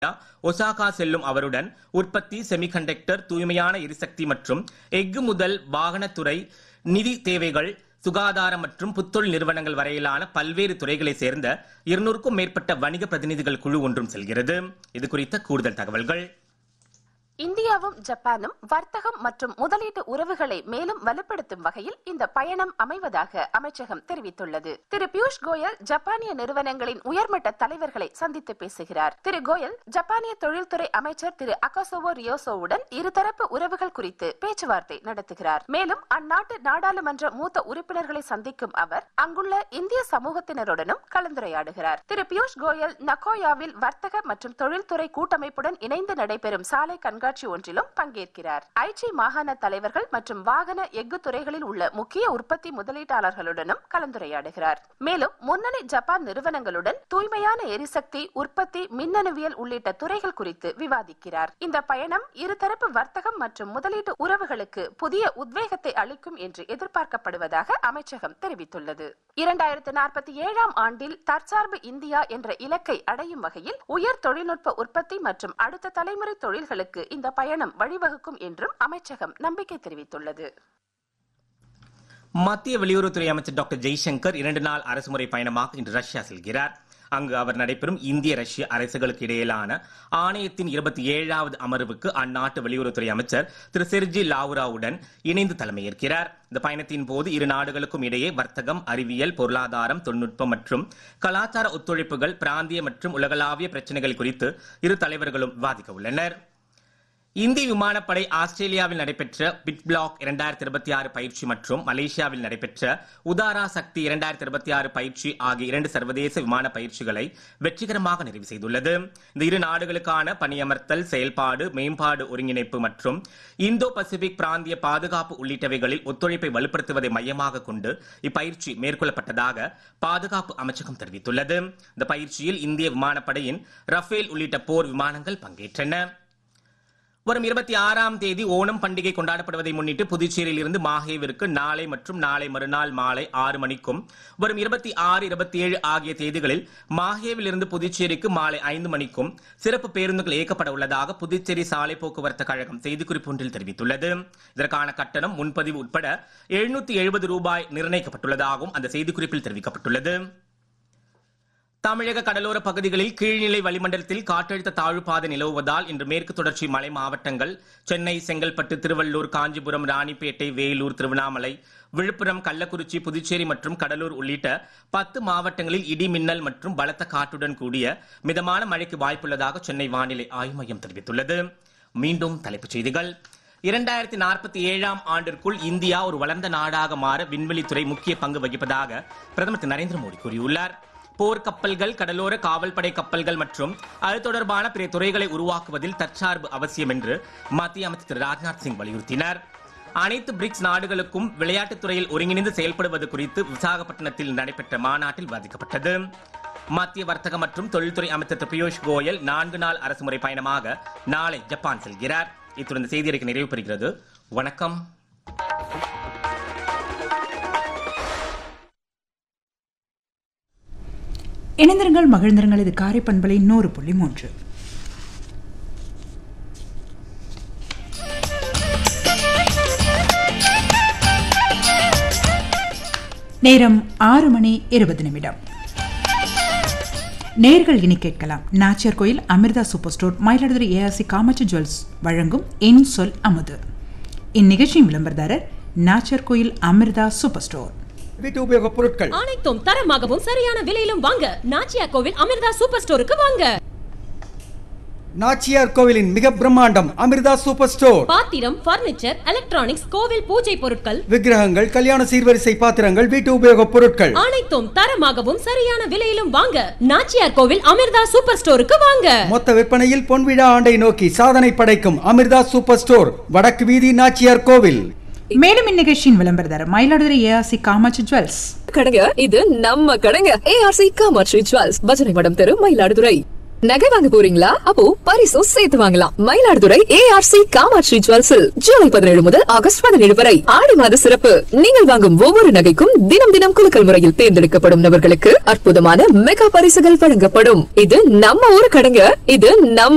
Osaka செல்லும் அவருடன் உற்பத்தி, செமிகண்டக்டர், தூய்மையான எரிசக்தி மற்றும் எஃகு முதல் வாகனத்துறை, நிதி தேவைகள், சுகாதாரம் மற்றும் புத்தொழில் நிறுவனங்கள் வரையிலான பல்வேறு துறைகளை சேர்ந்த 200க்கும் மேற்பட்ட வணிக பிரதிநிதிகள் குழு ஒன்றும் செல்கிறது. இது குறித்த கூடுதல் தகவல்கள். இந்தியாவும் ஜப்பானும் வர்த்தகம் மற்றும் முதலீட்டு உறவுகளை மேலும் வலுப்படுத்தும் வகையில் இந்த பயணம் அமைவதாக அமைச்சகம் தெரிவித்துள்ளது. திரு பியூஷ் கோயல் ஜப்பானிய நிறுவனங்களின் உயர்மட்ட தலைவர்களை சந்தித்து பேசுகிறார். திரு கோயல் ஜப்பானிய தொழில்துறை அமைச்சர் திரு அகாசோவோ ரியோசோவுடன் இருதரப்பு உறவுகள் குறித்து பேச்சுவார்த்தை நடத்துகிறார். மேலும் அந்நாட்டு நாடாளுமன்ற மூத்த உறுப்பினர்களை சந்திக்கும் அவர் அங்குள்ள இந்திய சமூகத்தினருடனும் கலந்துரையாடுகிறார். திரு பியூஷ் கோயல் நகோயாவில் வர்த்தக மற்றும் தொழில்துறை கூட்டமைப்புடன் இணைந்து நடைபெறும் சாலை கண்காட்சி ஒன்றிலும் பங்கேற்கிறார். ஐச்சி மாகாண தலைவர்கள் மற்றும் வாகன எஃகு துறைகளில் உள்ள முக்கிய உற்பத்தி முதலீட்டாளர்களுடனும் கலந்துரையாடுகிறார். மேலும் முன்னணி ஜப்பான் நிறுவனங்களுடன் தூய்மையான எரிசக்தி, உற்பத்தி, மின்னணுவியல் உள்ளிட்ட துறைகள் குறித்து விவாதிக்கிறார். இந்த பயணம் இருதரப்பு வர்த்தகம் மற்றும் முதலீட்டு உறவுகளுக்கு புதிய உத்வேகத்தை அளிக்கும் என்று எதிர்பார்க்கப்படுவதாக அமைச்சகம் தெரிவித்துள்ளது. 2047 ஆண்டில் தற்சார்பு இந்தியா என்ற இலக்கை அடையும் வகையில் உயர் தொழில்நுட்ப உற்பத்தி மற்றும் அடுத்த தலைமுறை தொழில்களுக்கு இந்த பயணம் வழிவகுக்கும் என்றும் அமைச்சகம் நம்பிக்கை தெரிவித்துள்ளது. மத்திய வெளியுறவுத்துறை அமைச்சர் டாக்டர் ஜெய்சங்கர் 2 நாள் அரசுமுறை பயணமாக இன்று ரஷ்யா செல்கிறார். அங்கு அவர் நடைபெறும் இந்திய ரஷ்ய அரசுகளுக்கு இடையிலான ஆணையத்தின் 27வது அமர்வுக்கு அந்நாட்டு வெளியுறவுத்துறை அமைச்சர் திரு செர்ஜி லாவ்ரோவுடன் இணைந்து தலைமையேற்கிறார். இந்த பயணத்தின் போது இரு நாடுகளுக்கும் இடையே வர்த்தகம், அறிவியல், பொருளாதாரம், தொழில்நுட்பம் மற்றும் கலாச்சார ஒத்துழைப்புகள், பிராந்திய மற்றும் உலகளாவிய பிரச்சனைகள் குறித்து இரு தலைவர்களும் விவாதிக்க உள்ளனர். இந்திய விமானப்படை ஆஸ்திரேலியாவில் நடைபெற்ற பிட் பிளாக் 2026 பயிற்சி மற்றும் மலேசியாவில் நடைபெற்ற உதாரா சக்தி 2026 பயிற்சி ஆகிய 2 சர்வதேச விமான பயிற்சிகளை வெற்றிகரமாக நிறைவு செய்துள்ளது. இந்த இரு நாடுகளுக்கான பணியமர்த்தல், செயல்பாடு, மேம்பாடு, ஒருங்கிணைப்பு மற்றும் இந்தோ பசிபிக் பிராந்திய பாதுகாப்பு உள்ளிட்டவைகளில் ஒத்துழைப்பை வலுப்படுத்துவதை மையமாக கொண்டு இப்பயிற்சி மேற்கொள்ளப்பட்டதாக பாதுகாப்பு அமைச்சகம் தெரிவித்துள்ளது. இந்த பயிற்சியில் இந்திய விமானப்படையின் ரஃபேல் உள்ளிட்ட போர் விமானங்கள் பங்கேற்றன. வரும் 26ஆம் தேதி ஓணம் பண்டிகை கொண்டாடப்படுவதை முன்னிட்டு புதுச்சேரியில் இருந்து மாஹேவிற்கு நாளை மற்றும் நாளை மறுநாள் மாலை 6 மணிக்கும், வரும் 26, 27 ஆகிய தேதிகளில் மாஹேவில் இருந்து புதுச்சேரிக்கு மாலை 5 மணிக்கும் சிறப்பு பேருந்துகள் இயக்கப்பட உள்ளதாக புதுச்சேரி சாலை போக்குவரத்து கழகம் செய்திக்குறிப்பு ஒன்றில் தெரிவித்துள்ளது. இதற்கான கட்டணம் முன்பதிவு உட்பட 770 ரூபாய் நிர்ணயிக்கப்பட்டுள்ளதாகவும் அந்த செய்திக்குறிப்பில் தெரிவிக்கப்பட்டுள்ளது. தமிழக கடலோர பகுதிகளில் கீழ்நிலை வளிமண்டலத்தில் காற்றழுத்த தாழ்வுப்பாதை நிலவுவதால் இன்று மேற்கு தொடர்ச்சி மலை மாவட்டங்கள் சென்னை, செங்கல்பட்டு, திருவள்ளூர், காஞ்சிபுரம், ராணிப்பேட்டை, வேலூர், திருவண்ணாமலை, விழுப்புரம், கள்ளக்குறிச்சி, புதுச்சேரி மற்றும் கடலூர் உள்ளிட்ட 10 மாவட்டங்களில் இடி மின்னல் மற்றும் பலத்த காற்றுடன் கூடிய மிதமான மழைக்கு வாய்ப்புள்ளதாக சென்னை வானிலை ஆய்வு மையம் தெரிவித்துள்ளது. மீண்டும் தலைப்புச் செய்திகள். 2047ஆம் ஆண்டிற்குள் இந்தியா ஒரு வளர்ந்த நாடாக மாற விண்வெளித்துறை முக்கிய பங்கு வகிப்பதாக பிரதமர் திரு நரேந்திர மோடி கூறியுள்ளார். போர்க்கப்பல்கள், கடலோர காவல்படை கப்பல்கள் மற்றும் அது தொடர்பான பிற துறைகளை உருவாக்குவதில் தற்சார்பு அவசியம் என்று மத்திய அமைச்சர் திரு ராஜ்நாத் சிங் வலியுறுத்தினார். அனைத்து பிரிக்ஸ் நாடுகளுக்கும் விளையாட்டுத் துறையில் ஒருங்கிணைந்து செயல்படுவது குறித்து விசாகப்பட்டினத்தில் நடைபெற்ற மாநாட்டில் விவாதிக்கப்பட்டது. மத்திய வர்த்தக மற்றும் தொழில்துறை அமைச்சர் திரு பியூஷ் கோயல் 4 நாள் அரசுமுறை பயணமாக நாளை ஜப்பான் செல்கிறார். இத்துடன் இந்த செய்தி அறிக்கை நிறைவு பெறுகிறது. வணக்கம். இணைந்திருங்கள், மகிழ்ந்திருங்கள். இது காரை பண்பலை 100.3. நேரம் 6:20. நேர்கள் இனி கேட்கலாம் நாச்சியார் கோயில் Amrita super store, Mayiladuthurai ARC Kamakshi jewels வழங்கும் என் சொல் அமுது. இந்நிகழ்ச்சியின் விளம்பரதாரர் நாச்சியார் கோயில் அமிர்தா சூப்பர் ஸ்டோர். வீட்டு உபயோக பொருட்கள் அனைத்தும் தரமாகவும் சரியான விலையிலும் வாங்க நாச்சியார் கோவில் அமிர்தா சூப்பர் ஸ்டோருக்கு வாங்க. நாச்சியார் கோவிலின் மிக பிரம்மாண்டம் அமிர்தா சூப்பர் ஸ்டோர். பாத்திரம், பர்னிச்சர், எலக்ட்ரானிக்ஸ், கோவில் பூஜை பொருட்கள், விக்கிரகங்கள், கல்யாண சீர்வரிசை பாத்திரங்கள், வீட்டு உபயோக பொருட்கள் அனைத்தும் தரமாகவும் சரியான விலையிலும் வாங்க நாச்சியார் கோவில் அமிர்தா சூப்பர் ஸ்டோருக்கு வாங்க. மொத்த விற்பனையில் பொன்விழா ஆண்டை நோக்கி சாதனை படைக்கும் அமிர்தா சூப்பர் ஸ்டோர், வடக்கு வீதி, நாச்சியார் கோவில். மேலும் இந்நிகழ்ச்சியின் விளம்பரதாரர் மயிலாடுதுறை ஏஆர்சி காமாட்சி ஜுவல்ஸ். கடைங்க இது நம்ம கடைங்க. ஏஆர்சி காமாட்சி ஜுவல்ஸ், பஜனை மடம் தெரு, மயிலாடுதுறை. நகை வாங்க போறீங்களா? அப்போ பரிசும் சேர்த்து வாங்கலாம். மயிலாடுதுறை ஏஆர்சி காமாட்சி ஜுவல்ஸில் ஜூலை 17 முதல் ஆகஸ்ட் 17 வரை ஆடி மாத சிறப்பு. நீங்கள் வாங்கும் ஒவ்வொரு நகைக்கும் தினம் தினம் குலுக்கல் முறையில் தேர்ந்தெடுக்கப்படும் நபர்களுக்கு அற்புதமான மெகா பரிசுகள் வழங்கப்படும். இது நம்ம ஊரு கடைங்க. இது நம்ம